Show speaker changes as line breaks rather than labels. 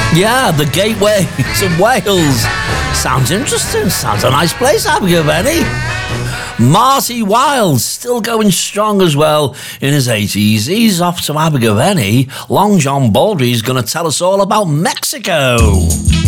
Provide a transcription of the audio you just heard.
Yeah, the gateway to Wales. Sounds interesting. Sounds a nice place, Abergavenny. Marty Wilde, still going strong as well in his 80s. He's off to Abergavenny. Long John Baldry's going to tell us all about Mexico.